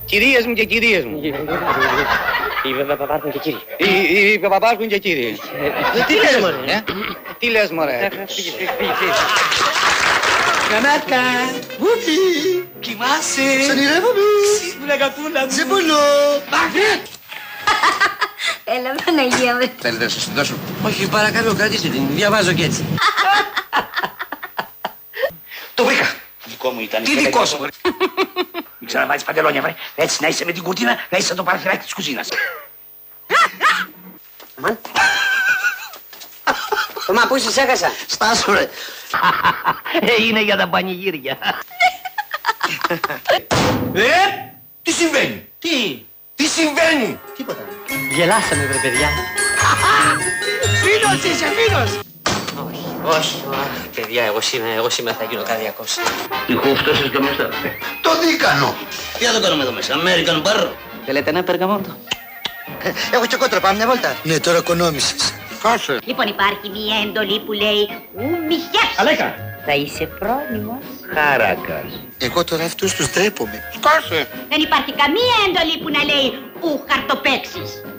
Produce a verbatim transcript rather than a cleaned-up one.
Κυρίες μου και κυρίες μου. Υπάρχουν και κύριοι. Υπάρχουν και κύριοι. Τι λες μωρέ? Τι λες μωρέ? Κανάκα, βούπι, κοιμάσαι. Σ' ονειρεύομαι. Ξύπνα καπούλα μου. Σε πονώ. Μαγνέτ. Έλα Παναγία μου. Θέλετε να σας την δώσω? Όχι, παρακαλώ, κρατήστε την. Διαβάζω κι έτσι. Το βρήκα. Δικό μου ήταν. Τι δικό σου? Μην ξαναβάλεις παντελόνια, βρε. Έτσι να είσαι με την κουρτίνα, να είσαι το παραθυράκι της κουζίνας. Μα πού σας έχασα? Στάσου ρε. Ε, είναι για τα πανηγύρια. Ε, τι συμβαίνει? Τι? Τι συμβαίνει? Τίποτα. Γελάσαμε βρε παιδιά. Φίλος είσαι, φίλος. Όχι, όχι. Αχ, παιδιά, εγώ σήμερα, εγώ σήμερα θα γίνω καρδιακός. Τι χούφτωσες και μέσα. Το δίκανο. Τι θα το κάνουμε εδώ μέσα, American Bar. Θέλετε ένα περγαμόντο? Έχω και κότρο, πάμε μια βόλτα. Ναι, τώρα οικονόμησες. Κάσε. Λοιπόν υπάρχει μια εντολή που λέει ου μισιάς. Αλέκα. Θα είσαι πρόνιμος. Χαράκας. Εγώ τώρα αυτούς τους ντρέπομαι. Κάσε. Δεν υπάρχει καμία εντολή που να λέει ου χαρτοπαίξεις.